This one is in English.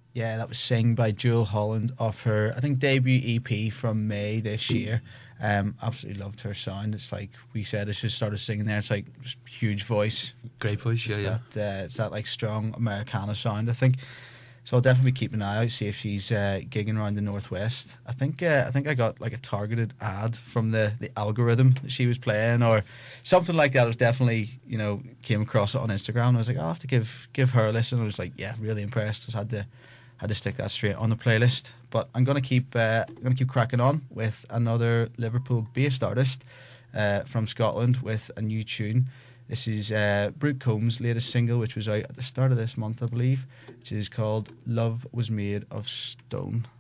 Yeah, that was Sing by Jewel Holland off her, I think, debut EP from May this year. Absolutely loved her sound. It's like we said, as she started singing there, it's like just huge voice. Great voice, It's yeah. it's that like strong Americana sound, I think. So I'll definitely keep an eye out, see if she's gigging around the northwest. I think I got like a targeted ad from the algorithm that she was playing, or something like that. It was definitely, came across it on Instagram. And I was like, I'll have to give her a listen. I was like, yeah, really impressed. Just had to stick that straight on the playlist. But I'm gonna keep cracking on with another Liverpool-based artist from Scotland with a new tune. This is Brooke Combs' latest single, which was out at the start of this month, I believe, which is called "Love Was Made of Stone."